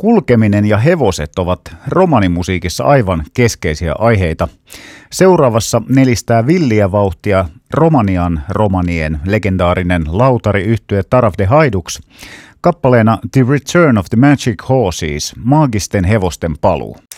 Kulkeminen ja hevoset ovat romanimusiikissa aivan keskeisiä aiheita. Seuraavassa nelistää villiä vauhtia Romanian romanien legendaarinen lautariyhtye Taraf de Haiduks kappaleena The Return of the Magic Horses, maagisten hevosten paluu.